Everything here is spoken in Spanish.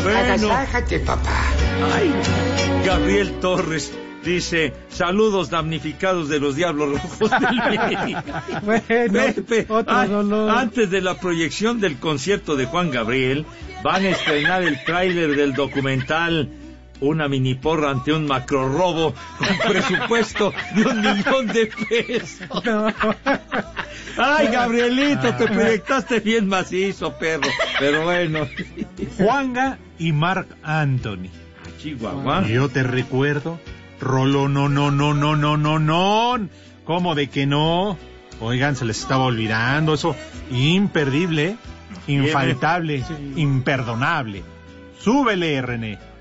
Bueno. Agasájate, papá. Ay, Gabriel Torres dice, saludos damnificados de los Diablos Rojos del México. Bueno, Pepe, otro dolor. antes de la proyección del concierto de Juan Gabriel, van a estrenar el tráiler del documental Una mini porra ante un macro robo con presupuesto de $1 millón. No. Ay, Gabrielito, te proyectaste bien macizo, perro. Pero bueno. Juanga y Marc Anthony. Chihuahua. Yo te recuerdo, Rolo, no. ¿Cómo de que no? Oigan, se les estaba olvidando eso. Imperdible, infaltable, imperdonable. Súbele, René.